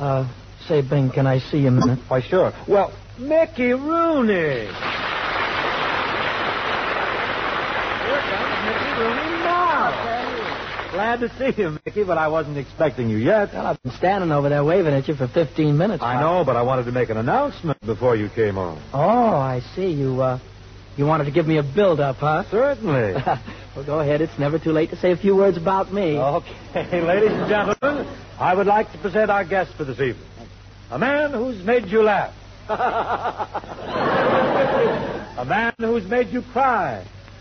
Say, Bing, can I see you a minute? Why, sure. Well, Mickey Rooney. Here comes Mickey Rooney now. Glad to see you, Mickey, but I wasn't expecting you yet. Well, I've been standing over there waving at you for 15 minutes. I know, but I wanted to make an announcement before you came on. Oh, I see. You wanted to give me a build-up, huh? Certainly. Well, go ahead. It's never too late to say a few words about me. Okay, ladies and gentlemen, I would like to present our guest for this evening. A man who's made you laugh. A man who's made you cry.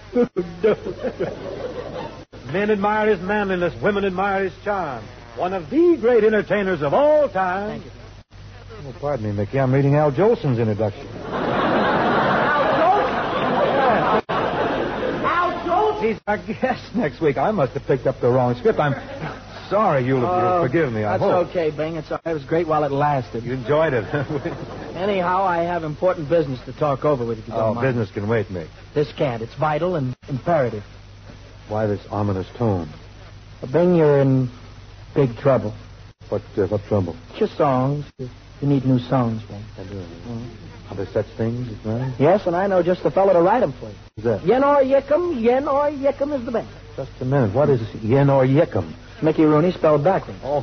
Men admire his manliness. Women admire his charm. One of the great entertainers of all time. Thank you. Oh, pardon me, Mickey. I'm reading Al Jolson's introduction. Al Jolson? He's our guest next week. I must have picked up the wrong script. I'm sorry. You'll forgive me, I hope. That's okay, Bing. It was great while it lasted. You enjoyed it. Anyhow, I have important business to talk over with you, if you don't mind. Business can wait, Mick. This can't. It's vital and imperative. Why this ominous tone? Bing, you're in big trouble. What trouble? It's your songs. You need new songs, Bing. I do. Are there such things as that? Yes, and I know just the fellow to write them for you. Who's that? Yen or Yickum is the band. Just a minute. What is Yen or Yickum? Mickey Rooney spelled backwards. Oh.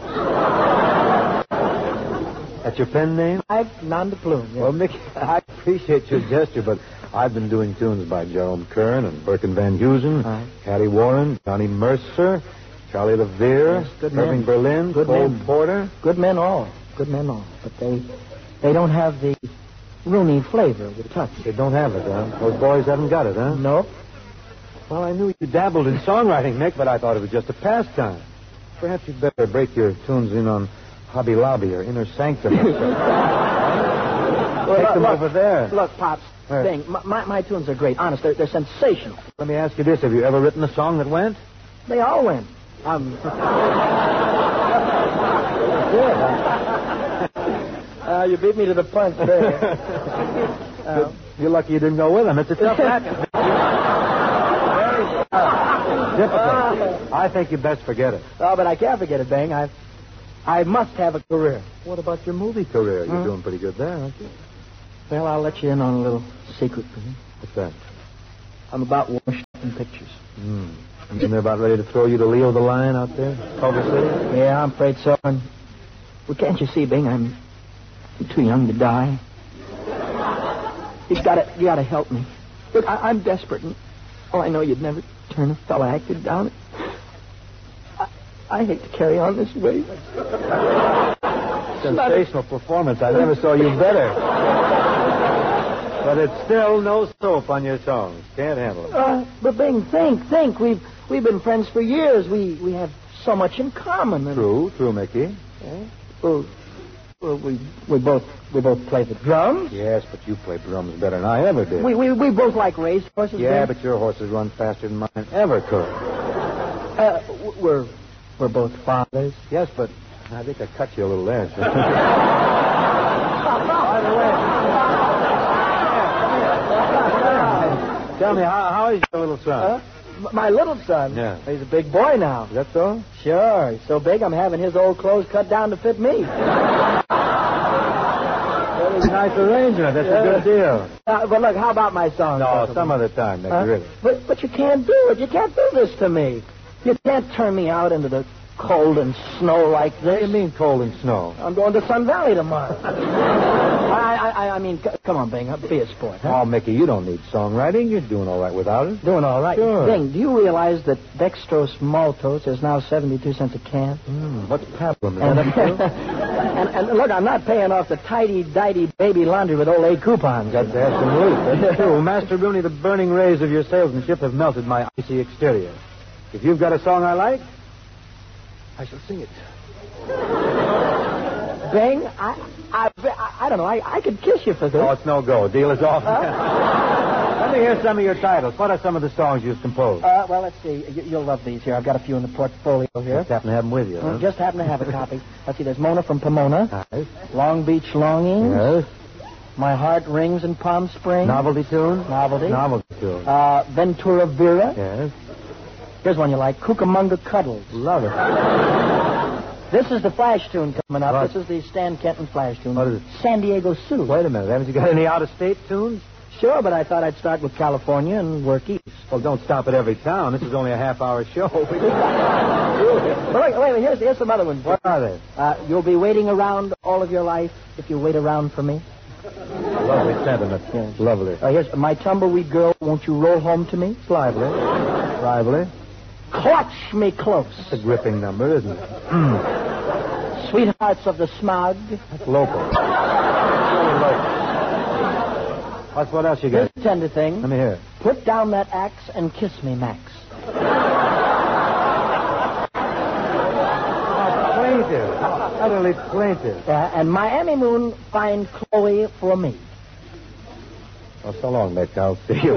That's your pen name? I've non de plume. Yes. Well, Mickey, I appreciate your gesture, but I've been doing tunes by Jerome Kern and Birkin Van Heusen, Hattie Warren, Johnny Mercer, Charlie LaVere, yes, Irving Berlin, Cole Porter. Good men all. But they don't have the Rooney flavor, the touch. They don't have it, huh? Those boys haven't got it, huh? Nope. Well, I knew you dabbled in songwriting, Mick, but I thought it was just a pastime. Perhaps you'd better break your tunes in on Hobby Lobby or Inner Sanctum. Take them over there. Look, Pops, Bing, my tunes are great. Honest, they're sensational. Let me ask you this. Have you ever written a song that went? They all win. You beat me to the punch there. You're lucky you didn't go with them. It's a tough racket. Very difficult. I think you best forget it. Oh, but I can't forget it, Bing. I must have a career. What about your movie career? You're doing pretty good there, aren't you? Well, I'll let you in on a little secret, Bing. What's that? I'm about washed up in pictures. And they're about ready to throw you to Leo the Lion out there, Culver City? Yeah, I'm afraid so. And, well, can't you see, Bing? I'm too young to die. You gotta help me. Look, I'm desperate, and I know you'd never turn a fella acted down. I hate to carry on this way. Sensational performance. I never saw you better. But it's still no soap on your songs. Can't handle it. But Bing, think. We've been friends for years. We have so much in common. And... True, Mickey. Yeah? Well, we both play the drums. Yes, but you play drums better than I ever did. We both like race horses. Yeah, Bing. but your horses run faster than mine ever could. We're both fathers. Yes, but I think I cut you a little there. By the way, tell me, how is your little son? My little son? Yeah. He's a big boy now. Is that so? Sure. He's so big, I'm having his old clothes cut down to fit me. Very nice arrangement. That's a good deal. But look, how about my song? No, some other time, Nick, really. But you can't do it. You can't do this to me. You can't turn me out into the cold and snow like this. What do you mean cold and snow? I'm going to Sun Valley tomorrow. I mean, come on, Bing, be a sport. Huh? Oh, Mickey, you don't need songwriting. You're doing all right without it. Doing all right. Sure. Bing, do you realize that dextrose maltose is now 72 cents a can? What's pablum? And look, I'm not paying off the tidy-dighty baby laundry with old aid coupons. Got to have some relief. That's true. Master Rooney, the burning rays of your salesmanship have melted my icy exterior. If you've got a song I like, I shall sing it. Bing, I don't know. I could kiss you for this. Oh, it's no go. Deal is off. Let me hear some of your titles. What are some of the songs you've composed? Well, let's see. You'll love these here. I've got a few in the portfolio here. Just happen to have them with you, huh? Just happen to have a copy. Let's see. There's Mona from Pomona. Nice. Long Beach Longings. Yes. My Heart Rings in Palm Springs. Novelty tune? Novelty. Novelty tune. Ventura Vera. Yes. Here's one you like. Cucamonga Cuddles. Love it. This is the flash tune coming up. What? This is the Stan Kenton flash tune. What is it? San Diego Sioux. Wait a minute. Haven't you got any out-of-state tunes? Sure, but I thought I'd start with California and work east. Well, don't stop at every town. This is only a half-hour show. Wait, here's some other ones. What are they? You'll be waiting around all of your life if you wait around for me. Lovely sentiment. Yes. Lovely. Here's My Tumbleweed Girl, Won't You Roll Home to Me? It's lively. Lively. Clutch Me Close. It's a gripping number, isn't it? Sweethearts of the Smog. That's local. Really local. What else you got? This tender thing. Let me hear it. Put down that axe and kiss me, Max. Plaintive. Utterly plaintive. And Miami Moon, Find Chloe for Me. Well, so long, Mick. I'll see you.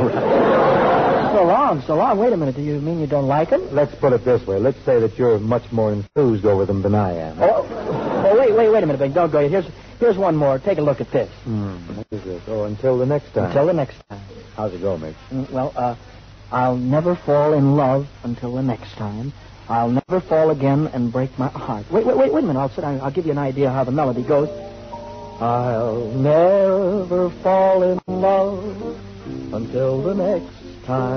So long. Wait a minute. Do you mean you don't like him? Let's put it this way. Let's say that you're much more enthused over them than I am. Wait a minute, Bing. Don't go yet. Here's one more. Take a look at this. What is this? Oh, until the next time. Until the next time. How's it go, Mick? I'll never fall in love until the next time. I'll never fall again and break my heart. Wait a minute. I'll sit down. I'll give you an idea how the melody goes. I'll never fall in love until the next time.